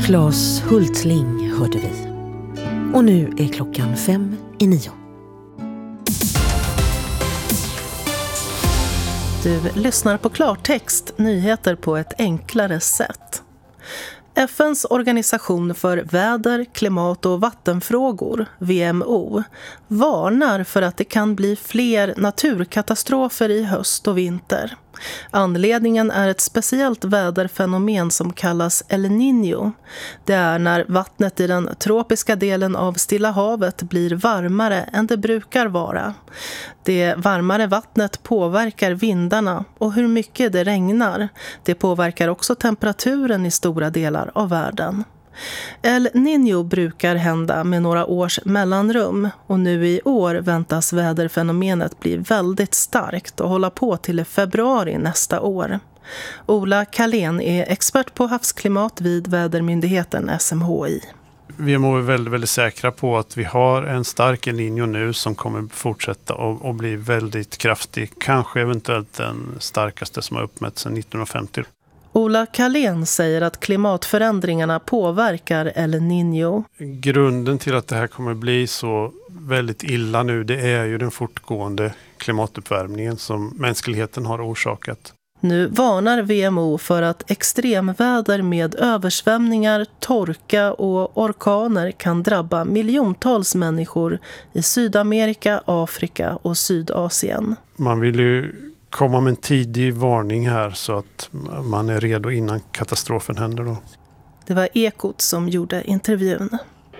Claes Hultling hörde vi. Och nu är klockan 8:55. Du lyssnar på klartext, nyheter på ett enklare sätt. FNs organisation för väder, klimat och vattenfrågor, WMO, varnar för att det kan bli fler naturkatastrofer i höst och vinter. Anledningen är ett speciellt väderfenomen som kallas El Niño. Det är när vattnet i den tropiska delen av Stilla havet blir varmare än det brukar vara. Det varmare vattnet påverkar vindarna och hur mycket det regnar. Det påverkar också temperaturen i stora delar av världen. El Niño brukar hända med några års mellanrum och nu i år väntas väderfenomenet bli väldigt starkt och hålla på till februari nästa år. Ola Kalén är expert på havsklimat vid vädermyndigheten SMHI. Vi är väldigt, väldigt säkra på att vi har en stark El Niño nu som kommer fortsätta och bli väldigt kraftig. Kanske eventuellt den starkaste som har uppmätts sedan 1950. Ola Kalén säger att klimatförändringarna påverkar El Niño. Grunden till att det här kommer bli så väldigt illa nu, det är ju den fortgående klimatuppvärmningen som mänskligheten har orsakat. Nu varnar WMO för att extremväder med översvämningar, torka och orkaner kan drabba miljontals människor i Sydamerika, Afrika och Sydasien. Man vill ju komma med en tidig varning här så att man är redo innan katastrofen händer då. Det var Ekot som gjorde intervjun.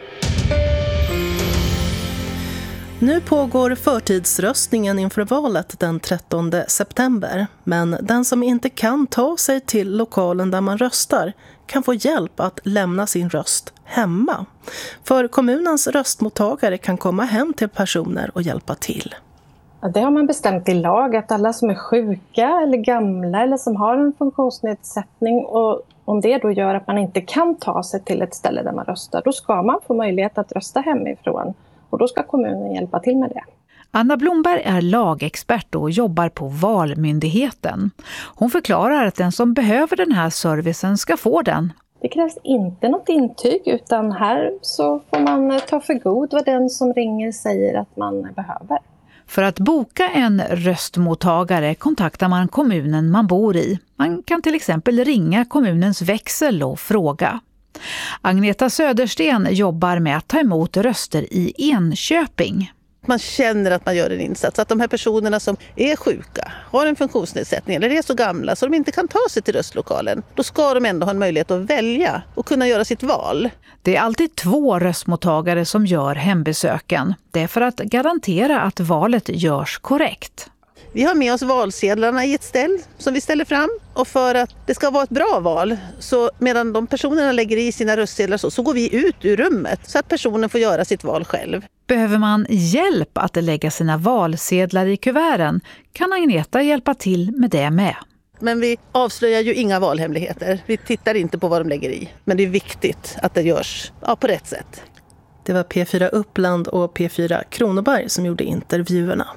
Nu pågår förtidsröstningen inför valet den 13 september. Men den som inte kan ta sig till lokalen där man röstar kan få hjälp att lämna sin röst hemma. För kommunens röstmottagare kan komma hem till personer och hjälpa till. Det har man bestämt i lag att alla som är sjuka eller gamla eller som har en funktionsnedsättning och om det då gör att man inte kan ta sig till ett ställe där man röstar, då ska man få möjlighet att rösta hemifrån och då ska kommunen hjälpa till med det. Anna Blomberg är lagexpert och jobbar på Valmyndigheten. Hon förklarar att den som behöver den här servicen ska få den. Det krävs inte något intyg utan här så får man ta för god vad den som ringer säger att man behöver. För att boka en röstmottagare kontaktar man kommunen man bor i. Man kan till exempel ringa kommunens växel och fråga. Agneta Södersten jobbar med att ta emot röster i Enköping. Man känner att man gör en insats. Att de här personerna som är sjuka, har en funktionsnedsättning eller är så gamla så de inte kan ta sig till röstlokalen. Då ska de ändå ha en möjlighet att välja och kunna göra sitt val. Det är alltid 2 röstmottagare som gör hembesöken. Det är för att garantera att valet görs korrekt. Vi har med oss valsedlarna i ett ställ som vi ställer fram. Och för att det ska vara ett bra val så medan de personerna lägger i sina röstsedlar så går vi ut ur rummet så att personen får göra sitt val själv. Behöver man hjälp att lägga sina valsedlar i kuverten kan Agneta hjälpa till med det med. Men vi avslöjar ju inga valhemligheter. Vi tittar inte på vad de lägger i. Men det är viktigt att det görs på rätt sätt. Det var P4 Uppland och P4 Kronoberg som gjorde intervjuerna.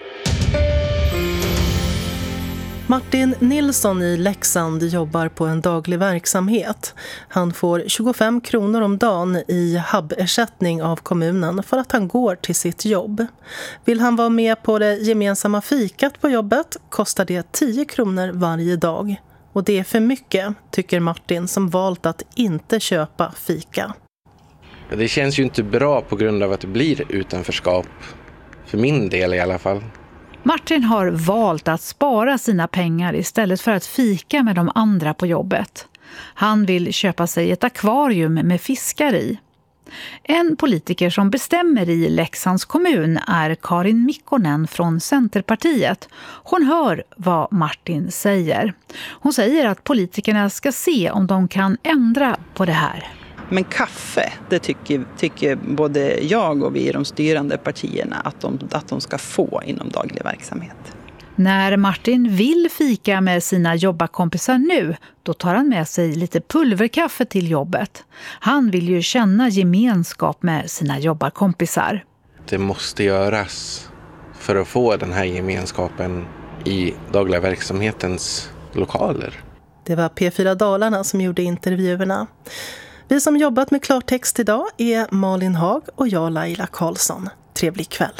Martin Nilsson i Leksand jobbar på en daglig verksamhet. Han får 25 kronor om dagen i hub-ersättning av kommunen för att han går till sitt jobb. Vill han vara med på det gemensamma fikat på jobbet kostar det 10 kronor varje dag. Och det är för mycket, tycker Martin som valt att inte köpa fika. Det känns ju inte bra på grund av att det blir utanförskap. För min del i alla fall. Martin har valt att spara sina pengar istället för att fika med de andra på jobbet. Han vill köpa sig ett akvarium med fiskar i. En politiker som bestämmer i Leksands kommun är Karin Mikkonen från Centerpartiet. Hon hör vad Martin säger. Hon säger att politikerna ska se om de kan ändra på det här. Men kaffe, det tycker både jag och vi i de styrande partierna att de ska få inom daglig verksamhet. När Martin vill fika med sina jobbarkompisar nu, då tar han med sig lite pulverkaffe till jobbet. Han vill ju känna gemenskap med sina jobbarkompisar. Det måste göras för att få den här gemenskapen i dagliga verksamhetens lokaler. Det var P4 Dalarna som gjorde intervjuerna. Vi som jobbat med klartext idag är Malin Haag och jag Laila Karlsson. Trevlig kväll.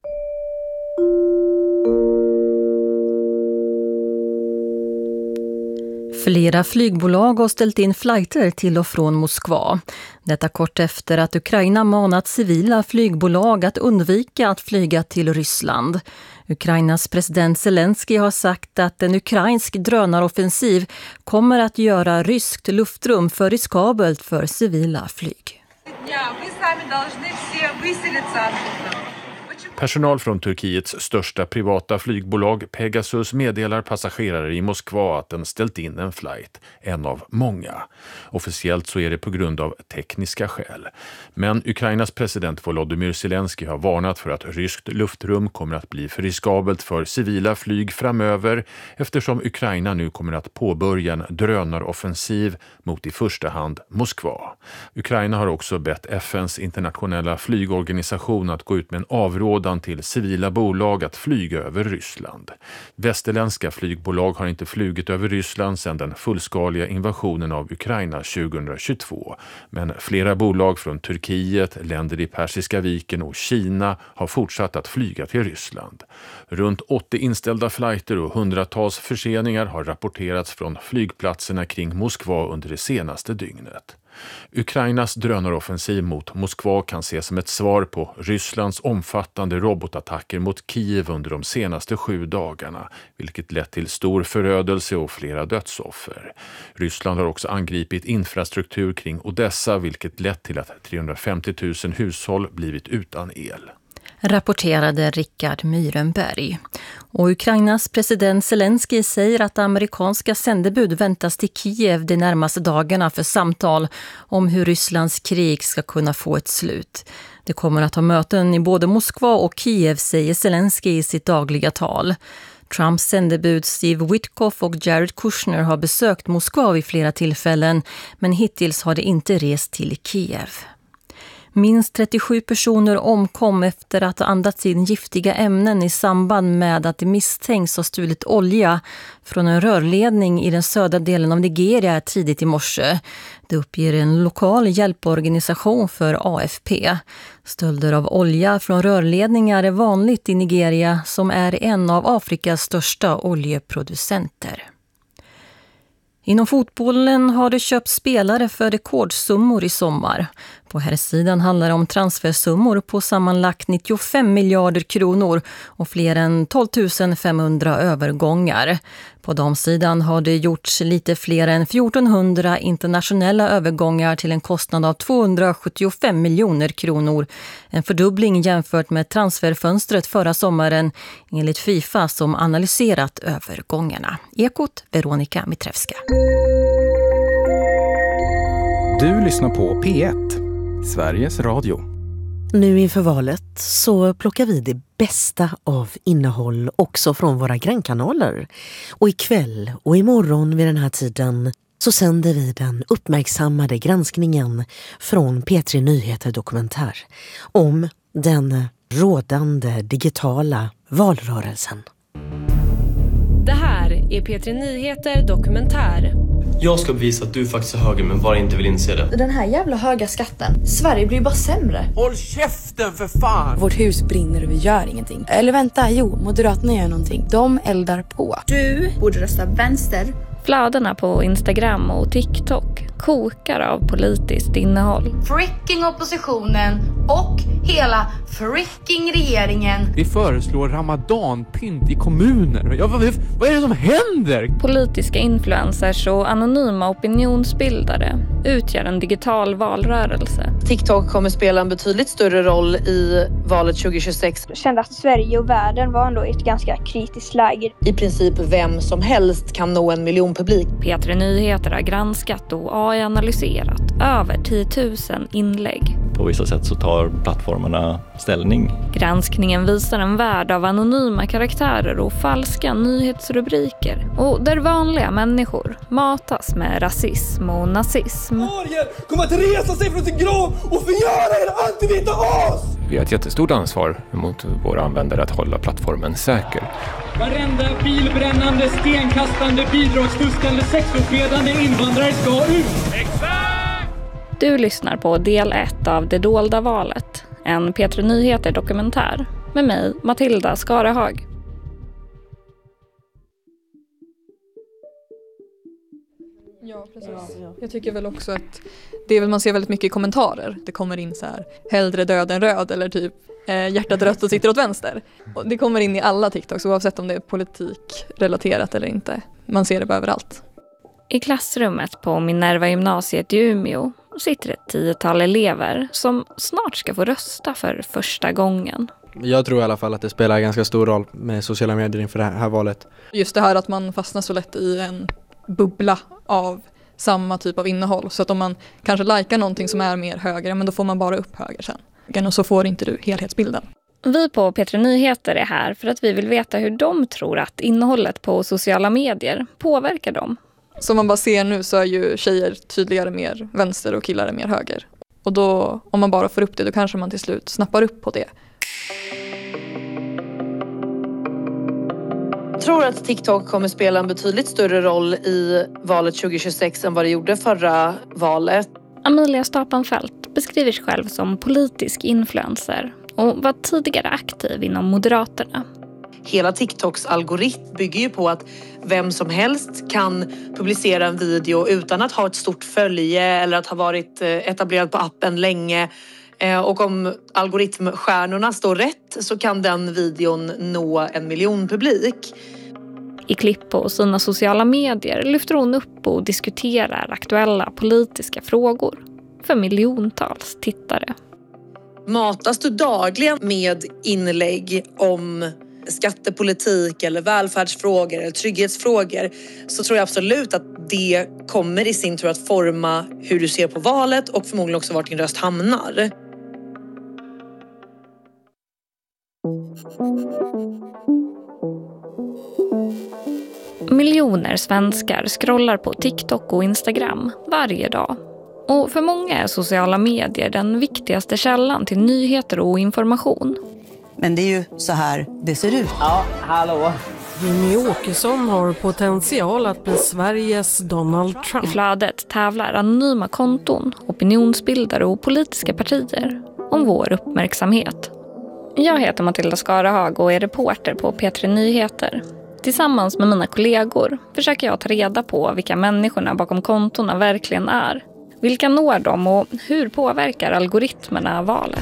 Flera flygbolag har ställt in flighter till och från Moskva. Detta kort efter att Ukraina manat civila flygbolag att undvika att flyga till Ryssland. Ukrainas president Zelensky har sagt att en ukrainsk drönaroffensiv kommer att göra ryskt luftrum för riskabelt för civila flyg. Personal från Turkiets största privata flygbolag Pegasus meddelar passagerare i Moskva att den ställt in en flight, en av många. Officiellt så är det på grund av tekniska skäl. Men Ukrainas president Volodymyr Zelensky har varnat för att ryskt luftrum kommer att bli för riskabelt för civila flyg framöver eftersom Ukraina nu kommer att påbörja en drönaroffensiv mot i första hand Moskva. Ukraina har också bett FNs internationella flygorganisation att gå ut med en avrådan till civila bolag att flyga över Ryssland. Västerländska flygbolag har inte flugit över Ryssland sedan den fullskaliga invasionen av Ukraina 2022. Men flera bolag från Turkiet, länder i Persiska viken och Kina har fortsatt att flyga till Ryssland. Runt 80 inställda flighter och hundratals förseningar har rapporterats från flygplatserna kring Moskva under det senaste dygnet. Ukrainas drönaroffensiv mot Moskva kan ses som ett svar på Rysslands omfattande robotattacker mot Kiev under de senaste 7 dagarna, vilket lett till stor förödelse och flera dödsoffer. Ryssland har också angripit infrastruktur kring Odessa, vilket lett till att 350 000 hushåll blivit utan el. Rapporterade Rickard Myrenberg. Och Ukrainas president Zelensky säger att amerikanska sändebud väntas till Kiev de närmaste dagarna för samtal om hur Rysslands krig ska kunna få ett slut. Det kommer att ha möten i både Moskva och Kiev, säger Zelensky i sitt dagliga tal. Trumps sändebud Steve Witkoff och Jared Kushner har besökt Moskva vid flera tillfällen, men hittills har det inte rest till Kiev. Minst 37 personer omkom efter att ha andats in giftiga ämnen i samband med att det misstänks ha stulit olja från en rörledning i den södra delen av Nigeria tidigt i morse. Det uppger en lokal hjälporganisation för AFP. Stölder av olja från rörledningar är vanligt i Nigeria, som är en av Afrikas största oljeproducenter. Inom fotbollen har det köpt spelare för rekordsummor i sommar. På här sidan handlar det om transfersummor på sammanlagt 95 miljarder kronor och fler än 12 500 övergångar. På damsidan har det gjorts lite fler än 1400 internationella övergångar till en kostnad av 275 miljoner kronor. En fördubbling jämfört med transferfönstret förra sommaren enligt FIFA som analyserat övergångarna. Ekot, Veronica Mitrevska. Du lyssnar på P1, Sveriges Radio. Nu inför valet så plockar vi det bästa av innehåll också från våra grannkanaler. Och ikväll och imorgon vid den här tiden så sänder vi den uppmärksammade granskningen från P3 Nyheter Dokumentär om den rådande digitala valrörelsen. Det här är P3 Nyheter Dokumentär. Jag ska bevisa att du faktiskt är höger men bara inte vill inse det. Den här jävla höga skatten. Sverige blir bara sämre. Håll käften för fan! Vårt hus brinner och vi gör ingenting. Eller vänta, jo, Moderaterna gör någonting. De eldar på. Du borde rösta vänster. Flödena på Instagram och TikTok kokar av politiskt innehåll. Fricking oppositionen och hela fricking regeringen. Vi föreslår ramadanpynt i kommuner. Ja, vad är det som händer? Politiska influencers och anonyma opinionsbildare utgör en digital valrörelse. TikTok kommer spela en betydligt större roll i valet 2026. Jag kände att Sverige och världen var ändå i ett ganska kritiskt läge. I princip vem som helst kan nå 1 miljon publik. P3 Nyheter har granskat och AI-analyserat över 10 000 inlägg. På vissa sätt så tar plattformarna ställning. Granskningen visar en värld av anonyma karaktärer och falska nyhetsrubriker. Och där vanliga människor matas med rasism och nazism. Ariel kommer att resa sig från sin grav och förgöra er antivita as! Vi har ett jättestort ansvar mot våra användare att hålla plattformen säker. Varenda bilbrännande, stenkastande, bidragsfuskande, sexualskedande invandrare ska ut! Exakt! Du lyssnar på del 1 av Det dolda valet, en P3 Nyheter-dokumentär med mig, Matilda Skarahag. Ja, precis. Jag tycker väl också att det är väl man ser väldigt mycket i kommentarer. Det kommer in så här, hellre död än röd eller typ hjärtat rött och sitter åt vänster. Och det kommer in i alla TikToks oavsett om det är politikrelaterat eller inte. Man ser det överallt. I klassrummet på Minerva gymnasiet i Umeå sitter ett 10-tal elever som snart ska få rösta för första gången. Jag tror i alla fall att det spelar ganska stor roll med sociala medier inför det här valet. Just det här att man fastnar så lätt i en bubbla av samma typ av innehåll. Så att om man kanske likar någonting som är mer höger, men då får man bara upp höger sen. Och så får inte du helhetsbilden. Vi på P3 Nyheter är här för att vi vill veta hur de tror att innehållet på sociala medier påverkar dem. Som man bara ser nu så är ju tjejer tydligare mer vänster och killar är mer höger. Och då, om man bara får upp det, då kanske man till slut snappar upp på det. Jag tror att TikTok kommer spela en betydligt större roll i valet 2026 än vad det gjorde förra valet. Amelia Stapenfeldt beskriver sig själv som politisk influencer och var tidigare aktiv inom Moderaterna. Hela TikToks algoritm bygger ju på att vem som helst kan publicera en video utan att ha ett stort följe eller att ha varit etablerad på appen länge. Och om algoritmstjärnorna står rätt så kan den videon nå 1 miljon publik. I klipp på sina sociala medier lyfter hon upp och diskuterar aktuella politiska frågor för miljontals tittare. Matas du dagligen med inlägg om skattepolitik eller välfärdsfrågor eller trygghetsfrågor, så tror jag absolut att det kommer i sin tur att forma hur du ser på valet och förmodligen också vart din röst hamnar. Miljoner svenskar scrollar på TikTok och Instagram varje dag. Och för många är sociala medier den viktigaste källan till nyheter och information. Men det är ju så här det ser ut. Ja, hallå. Jimmy Åkesson har potential att bli Sveriges Donald Trump. I flödet tävlar anonyma konton, opinionsbildare och politiska partier om vår uppmärksamhet. Jag heter Matilda Skarahag och är reporter på P3 Nyheter. Tillsammans med mina kollegor försöker jag ta reda på vilka människorna bakom kontona verkligen är. Vilka når dem och hur påverkar algoritmerna valet?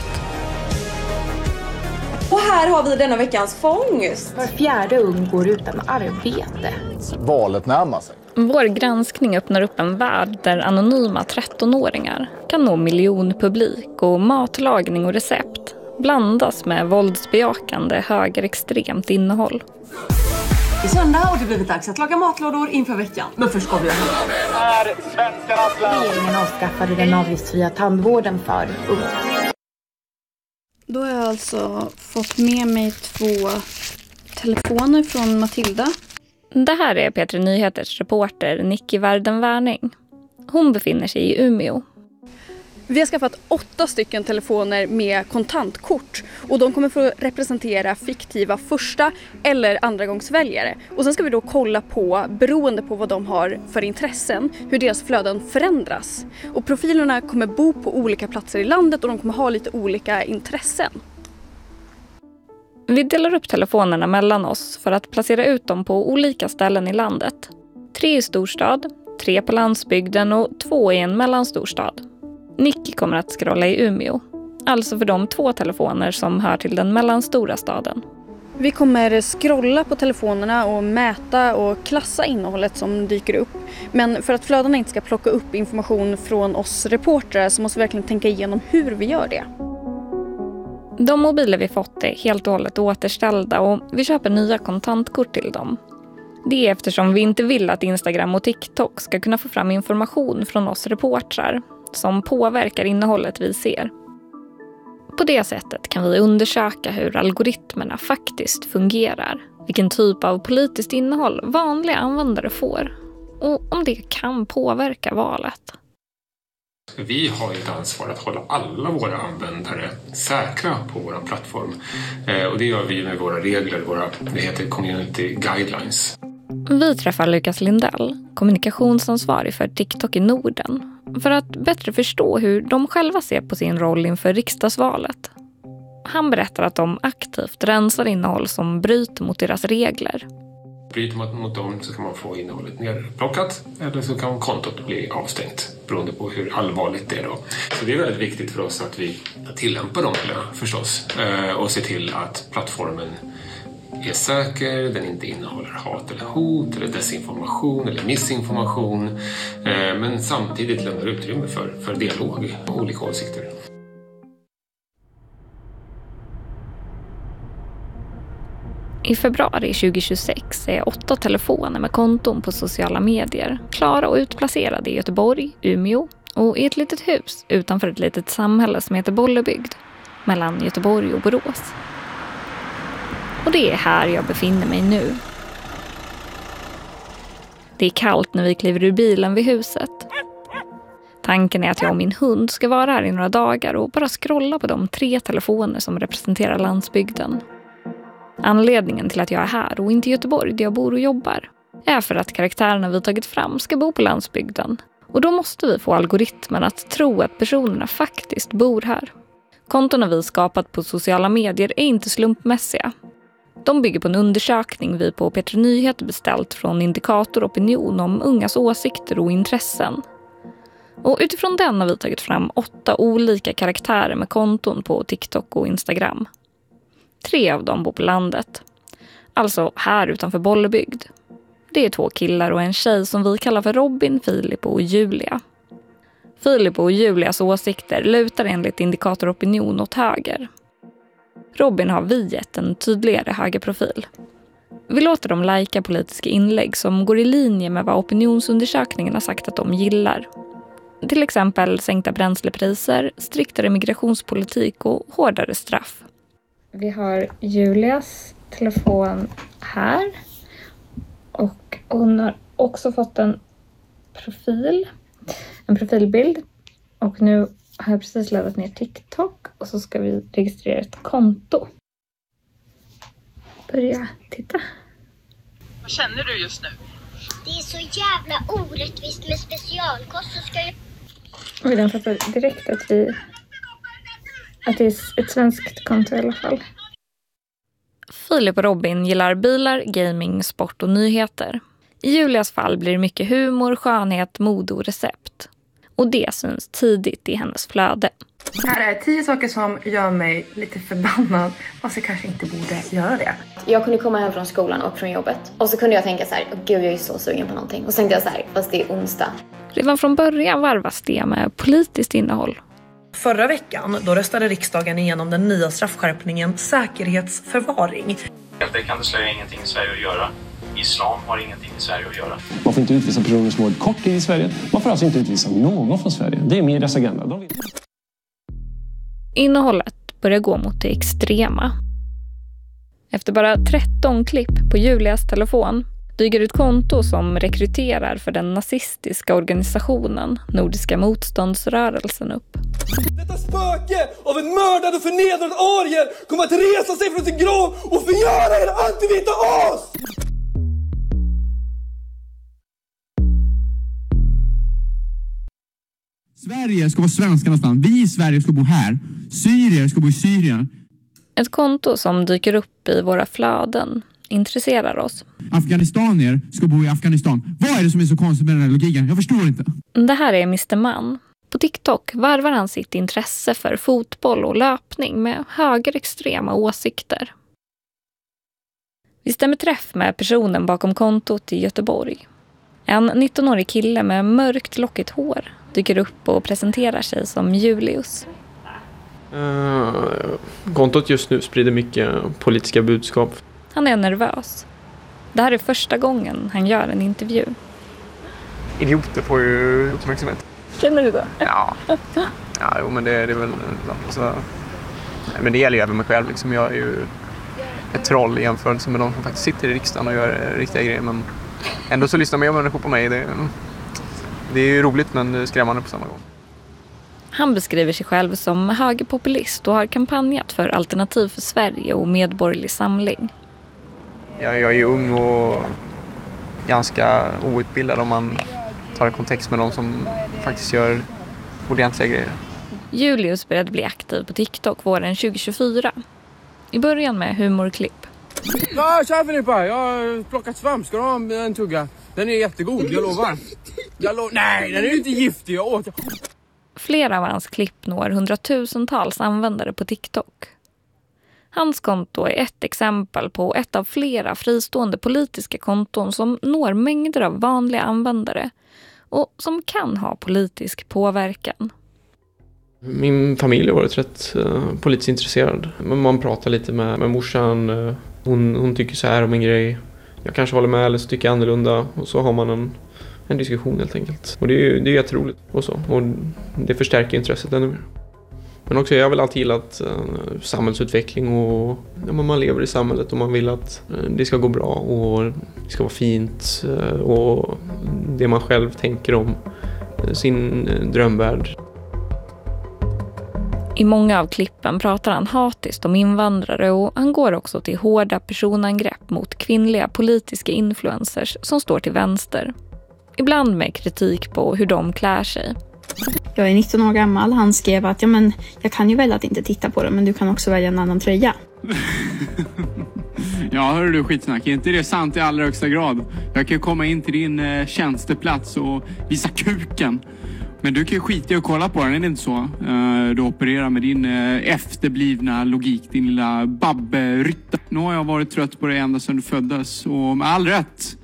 Och här har vi denna veckans fångst. Var fjärde ung går utan arbete. Valet närmar sig. Vår granskning öppnar upp en värld där anonyma 13-åringar kan nå miljonpublik och matlagning och recept blandas med våldsbejakande högerextremt innehåll. I söndag har det blivit dags att laga matlådor inför veckan. Men först ska vi Regeringen avskaffade den avgiftsfria tandvården för unga. Då har jag alltså fått med mig 2 telefoner från Matilda. Det här är P3 Nyheters reporter Nicky Werden-Wärning. Hon befinner sig i Umeå. Vi har skaffat 8 stycken telefoner med kontantkort och de kommer få representera fiktiva första- eller andragångsväljare. Och sen ska vi då kolla på, beroende på vad de har för intressen, hur deras flöden förändras. Och profilerna kommer bo på olika platser i landet och de kommer ha lite olika intressen. Vi delar upp telefonerna mellan oss för att placera ut dem på olika ställen i landet. 3 i storstad, 3 på landsbygden och 2 i en mellanstorstad. Nicky kommer att scrolla i Umeå, alltså för de 2 telefoner som hör till den mellanstora staden. Vi kommer scrolla på telefonerna och mäta och klassa innehållet som dyker upp. Men för att flödena inte ska plocka upp information från oss reportrar så måste vi verkligen tänka igenom hur vi gör det. De mobiler vi fått är helt och hållet återställda och vi köper nya kontantkort till dem. Det är eftersom vi inte vill att Instagram och TikTok ska kunna få fram information från oss reportrar som påverkar innehållet vi ser. På det sättet kan vi undersöka hur algoritmerna faktiskt fungerar, vilken typ av politiskt innehåll vanliga användare får och om det kan påverka valet. Vi har ett ansvar att hålla alla våra användare säkra på vår plattform. Och det gör vi med våra regler, det heter Community Guidelines. Vi träffar Lukas Lindell, kommunikationsansvarig för TikTok i Norden. för att bättre förstå hur de själva ser på sin roll inför riksdagsvalet. Han berättar att de aktivt rensar innehåll som bryter mot deras regler. Bryter man mot dem så kan man få innehållet nerplockat eller så kan kontot bli avstängt beroende på hur allvarligt det är då. Så det är väldigt viktigt för oss att vi tillämpar dem förstås och ser till att plattformen är säker, den inte innehåller hat eller hot eller desinformation eller missinformation men samtidigt lämnar utrymme för dialog och olika åsikter. I februari 2026 är 8 telefoner med konton på sociala medier klara och utplacerade i Göteborg, Umeå och i ett litet hus utanför ett litet samhälle som heter Bollebygd mellan Göteborg och Borås. Och det är här jag befinner mig nu. Det är kallt när vi kliver ur bilen vid huset. Tanken är att jag och min hund ska vara här i några dagar och bara scrolla på de 3 telefoner som representerar landsbygden. Anledningen till att jag är här och inte i Göteborg där jag bor och jobbar är för att karaktärerna vi tagit fram ska bo på landsbygden. Och då måste vi få algoritmen att tro att personerna faktiskt bor här. Kontona vi skapat på sociala medier är inte slumpmässiga. De bygger på en undersökning vi på P3 Nyheter beställt från Indikator Opinion om ungas åsikter och intressen. Och utifrån den har vi tagit fram 8 olika karaktärer med konton på TikTok och Instagram. 3 av dem bor på landet. Alltså här utanför Bollebygd. Det är 2 killar och en tjej som vi kallar för Robin, Filip och Julia. Filip och Julias åsikter lutar enligt Indikator Opinion åt höger. Robin har viet en tydligare högerprofil. Vi låter dem lajka politiska inlägg som går i linje med vad opinionsundersökningen har sagt att de gillar. Till exempel sänkta bränslepriser, striktare migrationspolitik och hårdare straff. Vi har Julias telefon här och hon har också fått en profilbild och nu har jag precis laddat ner TikTok och så ska vi registrera ett konto. Börja titta. Vad känner du just nu? Det är så jävla orättvist med specialkost så ska jag... Oj, den fattar direkt att det är ett svenskt konto i alla fall. Filip och Robin gillar bilar, gaming, sport och nyheter. I Julias fall blir det mycket humor, skönhet, mode och recept. Och det syns tidigt i hennes flöde. Här är 10 saker som gör mig lite förbannad. Fast jag kanske inte borde göra det. Jag kunde komma hem från skolan och från jobbet. Och så kunde jag tänka så här, gud jag är så sugen på någonting. Och så tänkte jag så här, fast det är onsdag. Redan från början varvas det med politiskt innehåll. Förra veckan då röstade riksdagen igenom den nya straffskärpningen säkerhetsförvaring. Helt enkelt har ingenting i Sverige att göra. Islam har ingenting i Sverige att göra. Man får inte utvisa personer som har varit kort tid i Sverige. Man får alltså inte utvisa någon från Sverige. Det är medias agenda. Innehållet börjar gå mot det extrema. Efter bara 13 klipp på Julias telefon dyker ett konto som rekryterar för den nazistiska organisationen Nordiska motståndsrörelsen upp. Detta spöke av en mördad och förnedrad arier kommer att resa sig från sin grav och förgöra er antivita as! Sverige ska vara svenskarnas land. Vi i Sverige ska bo här. Syrier ska bo i Syrien. Ett konto som dyker upp i våra flöden intresserar oss. Afghanistanier ska bo i Afghanistan. Vad är det som är så konstigt med den här logiken? Jag förstår inte. Det här är Mr. Mann. På TikTok varvar han sitt intresse för fotboll och löpning med högerextrema åsikter. Vi stämmer träff med personen bakom kontot i Göteborg. En 19-årig kille med mörkt lockigt hår dyker upp och presenterar sig som Julius. Kontot just nu sprider mycket politiska budskap. Han är nervös. Det här är första gången han gör en intervju. Idioter får ju uppmärksamhet. Känner du det? Ja, jo, men det är väl så. Men det gäller ju även mig själv. Liksom. Jag är ju ett troll i jämförelse med de som faktiskt sitter i riksdagen och gör riktiga grejer. Men ändå så lyssnar mer människor på mig. Det är ju roligt men skrämmande på samma gång. Han beskriver sig själv som högerpopulist och har kampanjat för Alternativ för Sverige och Medborgerlig Samling. Jag är ung och ganska outbildad om man tar i kontext med de som faktiskt gör ordentliga grejer. Julius började bli aktiv på TikTok våren 2024. I början med humorklipp. Ja, tja Filippa, jag har plockat svamp. Ska du ha en tugga? Den är jättegod, jag lovar. Nej, den är ju inte giftig, jag åt. Flera av hans klipp når hundratusentals användare på TikTok. Hans konto är ett exempel på ett av flera fristående politiska konton som når mängder av vanliga användare och som kan ha politisk påverkan. Min familj har varit rätt politiskt intresserad. Man pratar lite med morsan. Hon tycker så här om en grej. Jag kanske håller med eller så tycker jag annorlunda. Och så har man en diskussion helt enkelt. Och det är jätteroligt. Och det förstärker intresset ännu mer. Men också jag har väl alltid gillat samhällsutveckling och man lever i samhället och man vill att det ska gå bra och det ska vara fint och det man själv tänker om sin drömvärld. I många av klippen pratar han hatiskt om invandrare och han går också till hårda personangrepp mot kvinnliga politiska influencers som står till vänster. Ibland med kritik på hur de klär sig. Jag är 19 år gammal. Han skrev att jag kan ju välja att inte titta på det, men du kan också välja en annan tröja. Ja, hör du skitsnack. Är inte det sant i allra högsta grad? Jag kan komma in till din tjänsteplats och visa kuken. Men du kan ju skita i att kolla på den, är det inte så? Du opererar med din efterblivna logik, din lilla babberytta. Nu har jag varit trött på det ända sedan du föddes, och med all rätt.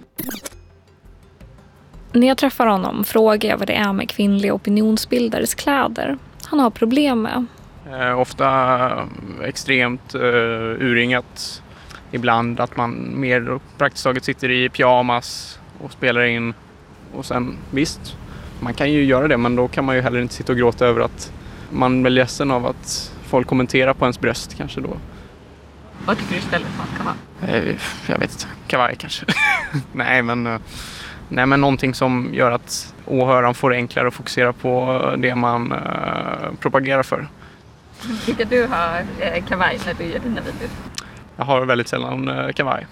När jag träffar honom frågar jag vad det är med kvinnliga opinionsbildares kläder han har problem med. Ofta extremt urringat. Ibland att man mer praktiskt taget sitter i pyjamas och spelar in. Och sen visst, man kan ju göra det, men då kan man ju heller inte sitta och gråta över att man blir ledsen av att folk kommenterar på ens bröst kanske då. Vad tycker du istället för kavaj? Jag vet inte, kavaj kanske. Nej men någonting som gör att åhöraren får enklare att fokusera på det man propagerar för. Vilka du har kavaj när du gör dina videor? Jag har väldigt sällan kavaj.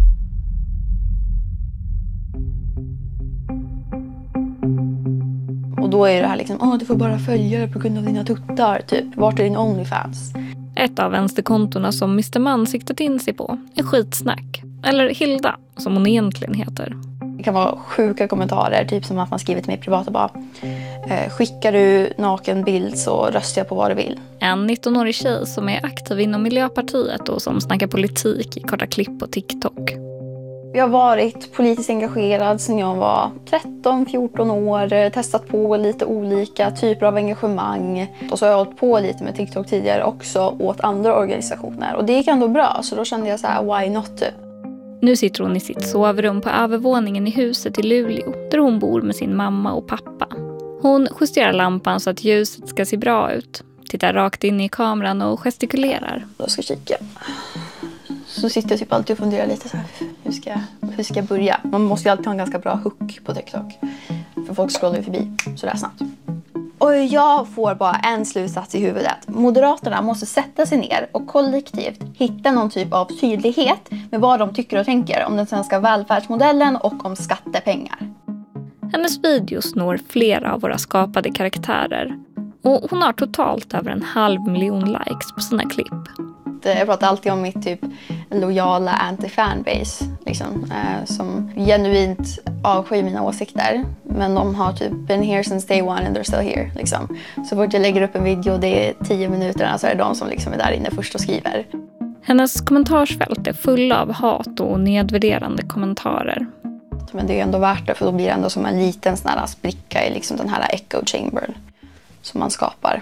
Och då är det här liksom, du får bara följa det på grund av dina tuttar, typ. Vart är din OnlyFans? Ett av vänsterkontorna som Mr. Man siktat in sig på är Skitsnack. Eller Hilda, som hon egentligen heter. Det kan vara sjuka kommentarer, typ som att man skriver till mig privat och bara skickar du naken bild så röstar jag på vad du vill. En 19-årig tjej som är aktiv inom Miljöpartiet och som snackar politik i korta klipp på TikTok. Jag har varit politiskt engagerad sedan jag var 13-14 år, testat på lite olika typer av engagemang. Och så har jag hållit på lite med TikTok tidigare också åt andra organisationer. Och det gick ändå bra, så då kände jag så här, why not? Nu sitter hon i sitt sovrum på övervåningen i huset i Luleå, där hon bor med sin mamma och pappa. Hon justerar lampan så att ljuset ska se bra ut, tittar rakt in i kameran och gestikulerar. Jag ska kika. Så sitter jag typ alltid och funderar lite så här, hur ska jag börja? Man måste ju alltid ha en ganska bra hook på TikTok. För folk scrollar ju förbi sådär snabbt. Och jag får bara en slutsats i huvudet. Moderaterna måste sätta sig ner och kollektivt hitta någon typ av tydlighet med vad de tycker och tänker om den svenska välfärdsmodellen och om skattepengar. Hennes videos når flera av våra skapade karaktärer. Och hon har totalt över 500 000 likes på sina klipp. Jag pratar alltid om mitt typ lojala anti-fanbase liksom, som genuint avskyr mina åsikter. Men de har typ been here since day one and they're still here. Liksom. Så fort jag lägger upp en video och det är 10 minuter så är det de som liksom är där inne först och skriver. Hennes kommentarsfält är fulla av hat och nedvärderande kommentarer. Men det är ändå värt det, för då blir det ändå som en liten sån här spricka i liksom den här echo chamber som man skapar.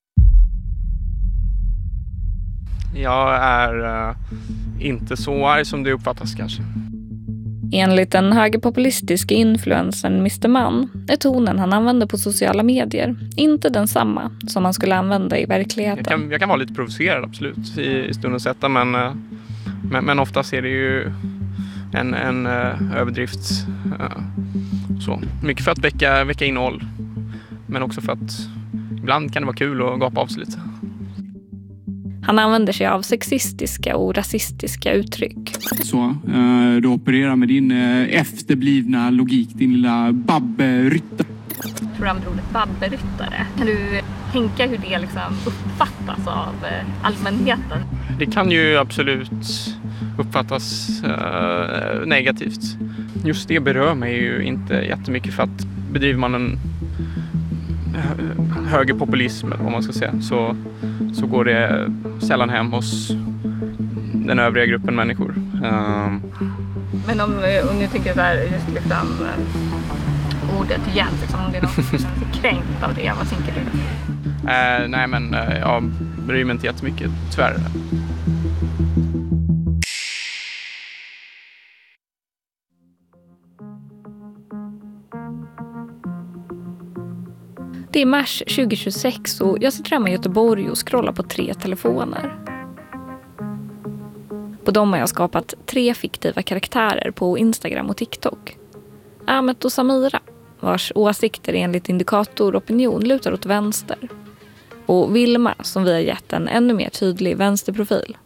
Jag är inte så arg som det uppfattas kanske. Enligt den högerpopulistiska influencern Mr. Man är tonen han använder på sociala medier inte densamma som man skulle använda i verkligheten. Jag kan vara lite provocerad absolut i stundens sätta, men oftast är det ju en överdrift. Så. Mycket för att väcka innehåll, men också för att ibland kan det vara kul att gapa av sig lite. Han använder sig av sexistiska och rasistiska uttryck. Så, du opererar med din efterblivna logik, din lilla babberytter. Tror du använder ordet babberyttare? Kan du tänka hur det liksom uppfattas av allmänheten? Det kan ju absolut uppfattas negativt. Just det berör mig ju inte jättemycket, för att bedriver man en högerpopulism, vad man ska säga, så går det sällan hem hos den övriga gruppen människor. Men om ni tänker så här, just liksom ordet igen, liksom, om det är någon som känner sig kränkt av det, vad tänker du? Nej, men jag bryr mig inte jättemycket, tyvärr. Det är mars 2026 och jag sitter hemma i Göteborg och scrollar på 3 telefoner. På dem har jag skapat 3 fiktiva karaktärer på Instagram och TikTok. Ahmet och Samira, vars åsikter enligt indikatoropinion lutar åt vänster. Och Vilma, som vi har gett en ännu mer tydlig vänsterprofil.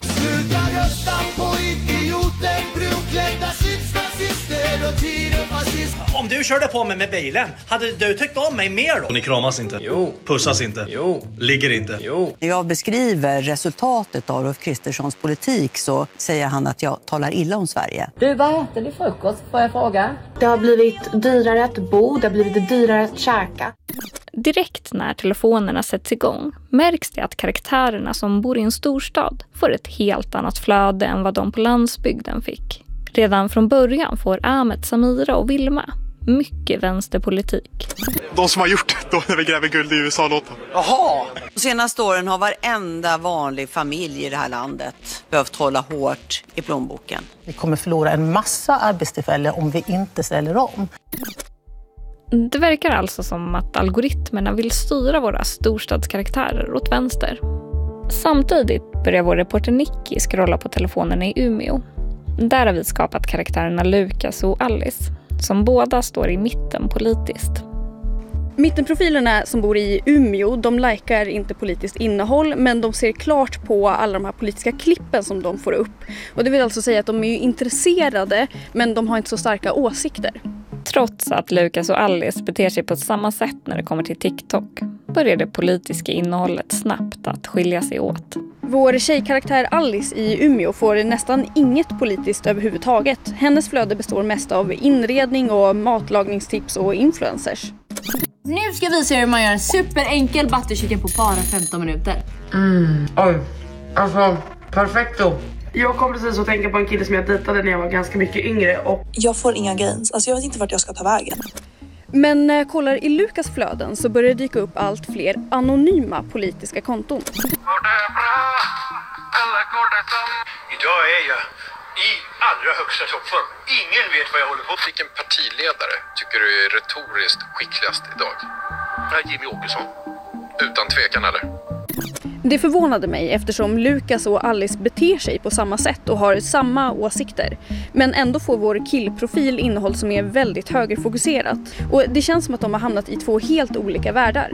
Om du körde på mig med bilen, hade du tyckt om mig mer då? Ni kramas inte. Jo. Pussas inte. Jo. Ligger inte. Jo. När jag beskriver resultatet av Ulf Kristerssons politik så säger han att jag talar illa om Sverige. Du, vad äter ni frukost, får jag fråga? Det har blivit dyrare att bo, det har blivit dyrare att käka. Direkt när telefonerna sätts igång märks det att karaktärerna som bor i en storstad får ett helt annat flöde än vad de på landsbygden fick. Redan från början får Ahmet, Samira och Vilma mycket vänsterpolitik. De som har gjort det då när vi gräver guld i USA-låten. Jaha! De senaste åren har varenda vanlig familj i det här landet behövt hålla hårt i plånboken. Vi kommer förlora en massa arbetstillfällen om vi inte ställer om. Det verkar alltså som att algoritmerna vill styra våra storstadskaraktärer åt vänster. Samtidigt börjar vår reporter Nicky scrolla på telefonen i Umeå. Där har vi skapat karaktärerna Lukas och Alice, som båda står i mitten politiskt. Mittenprofilerna som bor i Umeå, de likar inte politiskt innehåll, men de ser klart på alla de här politiska klippen som de får upp. Och det vill alltså säga att de är ju intresserade, men de har inte så starka åsikter. Trots att Lukas och Alice beter sig på samma sätt när det kommer till TikTok börjar det politiska innehållet snabbt att skilja sig åt. Vår tjejkaraktär Alice i Umeå får nästan inget politiskt överhuvudtaget. Hennes flöde består mest av inredning och matlagningstips och influencers. Nu ska vi se hur man gör en superenkel butterchicken på bara 15 minuter. Oj, alltså perfekto. Jag kom precis att tänka på en kille som jag dejtade när jag var ganska mycket yngre. Och jag får inga gains, alltså jag vet inte vart jag ska ta vägen. Men när jag kollar i Lukas flöden så börjar det dyka upp allt fler anonyma politiska konton. Idag är jag i allra högsta toppform. Ingen vet vad jag håller på. Vilken partiledare tycker du är retoriskt skickligast idag? Jimmy Åkesson. Utan tvekan eller? Det förvånade mig eftersom Lukas och Alice beter sig på samma sätt och har samma åsikter. Men ändå får vår killprofil innehåll som är väldigt högerfokuserat. Och det känns som att de har hamnat i 2 helt olika världar.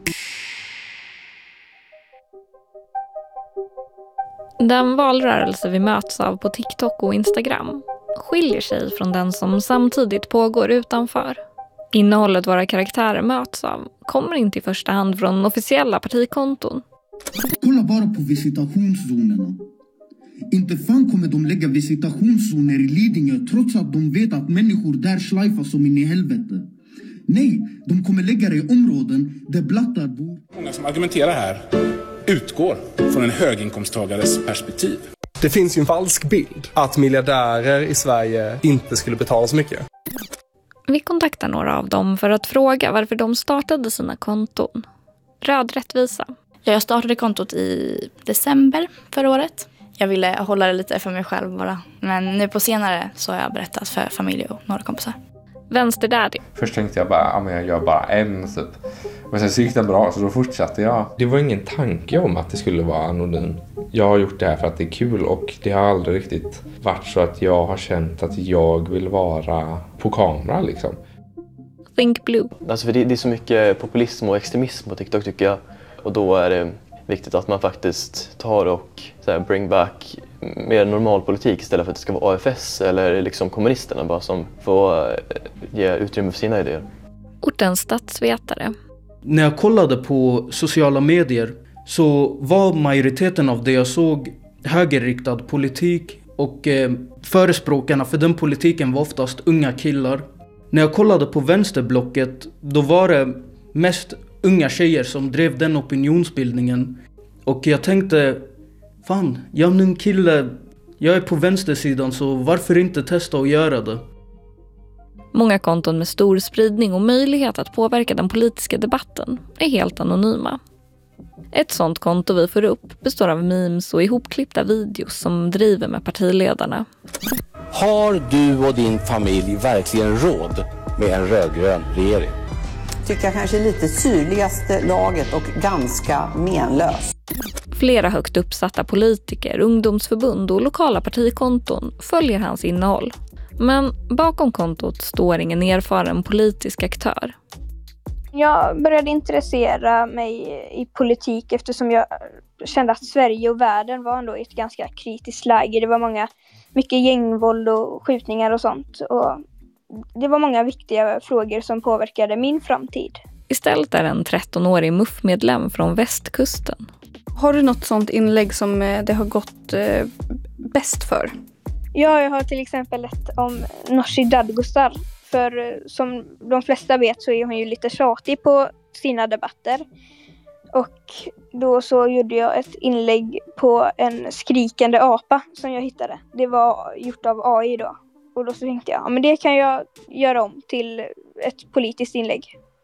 Den valrörelse vi möts av på TikTok och Instagram skiljer sig från den som samtidigt pågår utanför. Innehållet våra karaktärer möts av kommer inte i första hand från officiella partikonton. Kolla bara på visitationszonerna. Inte fan kommer de lägga visitationszoner i Lidingö trots att de vet att människor där slajfar som in i helvete. Nej, de kommer lägga det i områden där blattar bor. Många som argumenterar här utgår från en höginkomsttagares perspektiv. Det finns ju en falsk bild att miljardärer i Sverige inte skulle betala så mycket. Vi kontaktar några av dem för att fråga varför de startade sina konton. Röd rättvisa. Jag startade kontot i december förra året. Jag ville hålla det lite för mig själv bara. Men nu på senare så har jag berättat för familj och några kompisar. Vänsterdaddy. Först tänkte jag bara, jag gör bara en typ. Men sen så gick det bra så då fortsatte jag. Det var ingen tanke om att det skulle vara anonym. Jag har gjort det här för att det är kul och det har aldrig riktigt varit så att jag har känt att jag vill vara på kamera liksom. Think Blue. Alltså för det är så mycket populism och extremism på TikTok tycker jag. Och då är det viktigt att man faktiskt tar och så här, bring back mer normal politik istället för att det ska vara AFS eller liksom kommunisterna bara som får ge utrymme för sina idéer. Ortens statsvetare. När jag kollade på sociala medier så var majoriteten av det jag såg högerriktad politik och förespråkarna för den politiken var oftast unga killar. När jag kollade på vänsterblocket då var det mest unga tjejer som drev den opinionsbildningen. Och jag tänkte, fan, jag är en ung kille, jag är på vänstersidan så varför inte testa att göra det? Många konton med stor spridning och möjlighet att påverka den politiska debatten är helt anonyma. Ett sånt konto vi får upp består av memes och ihopklippta videos som driver med partiledarna. Har du och din familj verkligen råd med en rödgrön regering? Tycker jag kanske är lite syrligaste laget och ganska menlös. Flera högt uppsatta politiker, ungdomsförbund och lokala partikonton följer hans innehåll. Men bakom kontot står ingen erfaren politisk aktör. Jag började intressera mig i politik eftersom jag kände att Sverige och världen var ändå i ett ganska kritiskt läge. Det var mycket gängvåld och skjutningar och sånt. Och det var många viktiga frågor som påverkade min framtid. Istället är en 13-årig MUF-medlem från västkusten. Har du något sånt inlägg som det har gått bäst för? Ja, jag har till exempel ett om Nooshi Dadgostar. För som de flesta vet så är hon ju lite tjatig på sina debatter. Och då så gjorde jag ett inlägg på en skrikande apa som jag hittade. Det var gjort av AI då. Och då så tänkte jag, ja, men det kan jag göra om till ett politiskt inlägg.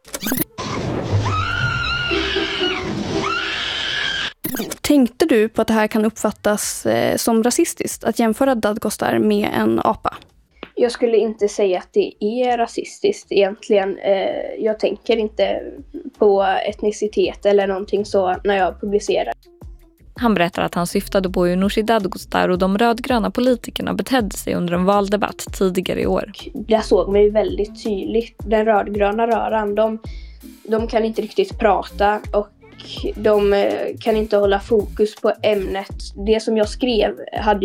Tänkte du på att det här kan uppfattas som rasistiskt, att jämföra Dadgostar med en apa? Jag skulle inte säga att det är rasistiskt egentligen. Jag tänker inte på etnicitet eller någonting så när jag publicerar. Han berättar att han syftade på hur Nooshi Dadgostar och de rödgröna politikerna betedde sig under en valdebatt tidigare i år. Det såg man ju väldigt tydligt. Den rödgröna röran, de kan inte riktigt prata och de kan inte hålla fokus på ämnet. Det som jag skrev hade